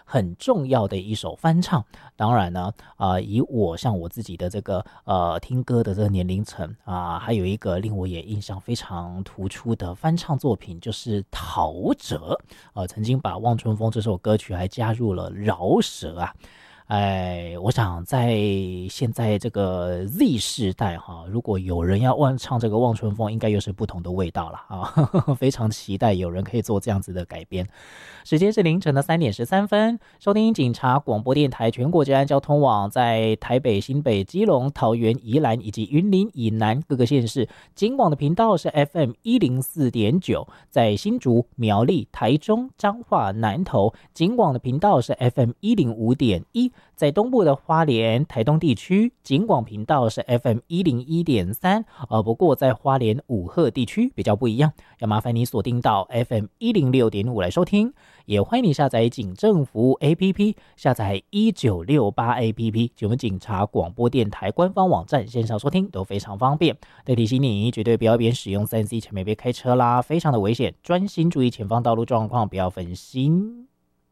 很重要的一首翻唱。当然呢，以像我自己的这个听歌的这个年龄层还有一个令我也印象非常突出的翻唱作品，就是陶喆曾经把《望春风》这首歌曲还加入了饶舌啊。我想在现在这个 Z 世代如果有人要唱这个《望春风》，应该又是不同的味道了非常期待有人可以做这样子的改编。时间是凌晨的3点13分，收听警察广播电台全国治安交通网，在台北、新北、基隆、桃园、宜兰以及云林以南各个县市，警广的频道是 FM 104.9，在新竹、苗栗、台中、彰化、南投，警广的频道是 FM 105.1。在东部的花莲、台东地区，警广频道是 FM 101.3，不过在花莲五鹤地区比较不一样，要麻烦你锁定到 FM 106.5来收听。也欢迎你下载警政服务 APP， 下载1968 APP， 就我们警察广播电台官方网站线上收听都非常方便。再提醒你，绝对不要边使用 3C 前面别开车啦，非常的危险，专心注意前方道路状况，不要分心。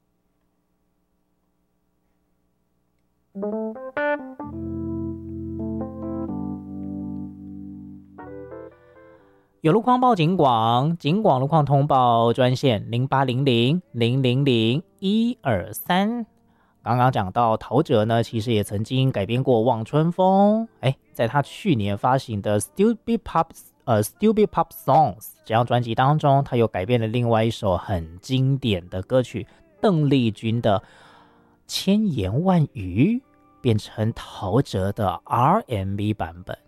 有路况报警广，警广路况通报专线0800000123。刚刚讲到陶喆呢，其实也曾经改编过《望春风》，在他去年发行的 Stupid Pop Songs 这张专辑当中，他又改编了另外一首很经典的歌曲，邓丽君的《千言万语》，变成陶喆的 R&B 版本。